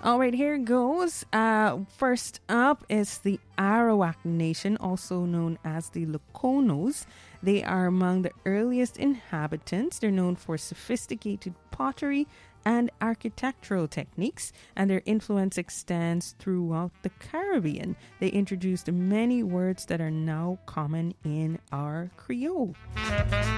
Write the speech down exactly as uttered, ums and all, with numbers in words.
All right, here goes. Uh, first up is the Arawak Nation, also known as the Lokonos. They are among the earliest inhabitants. They're known for sophisticated pottery and architectural techniques, and their influence extends throughout the Caribbean. They introduced many words that are now common in our Creole.